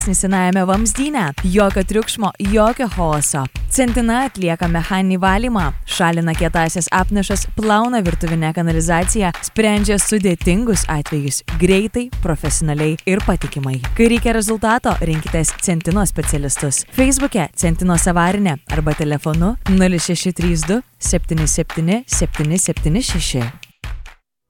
senajame vamzdyne. Jokio triukšmo, jokio chaoso. Centina atlieka mechaninį valymą, šalina kietąsias apnašas, plauna virtuvinę kanalizaciją, sprendžia sudėtingus atvejus greitai, profesionaliai ir patikimai. Kai reikia rezultato, rinkitės Centino specialistus. Facebook'e Centinos avarinė arba telefonu 0632 77 776.